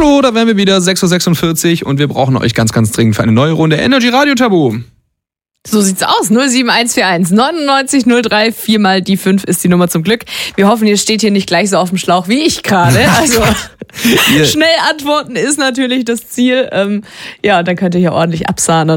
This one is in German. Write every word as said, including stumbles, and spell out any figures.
Hallo, da wären wir wieder, sechs Uhr sechsundvierzig und wir brauchen euch ganz, ganz dringend für eine neue Runde Energy Radio Tabu. So sieht's aus. null sieben eins vier eins neunundneunzig null drei, viermal die fünf ist die Nummer zum Glück. Wir hoffen, ihr steht hier nicht gleich so auf dem Schlauch wie ich gerade. Also schnell antworten ist natürlich das Ziel. Ähm, ja, dann könnt ihr hier ordentlich absahnen.